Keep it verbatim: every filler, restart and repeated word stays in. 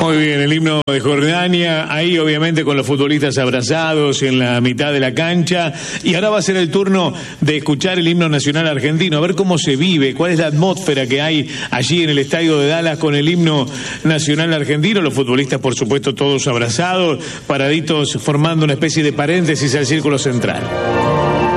Muy bien, el himno de Jordania, ahí obviamente con los futbolistas abrazados en la mitad de la cancha. Y ahora va a ser el turno de escuchar el himno nacional argentino, a ver cómo se vive, cuál es la atmósfera que hay allí en el estadio de Dallas con el himno nacional argentino. Los futbolistas, por supuesto, todos abrazados, paraditos formando una especie de paréntesis al círculo central.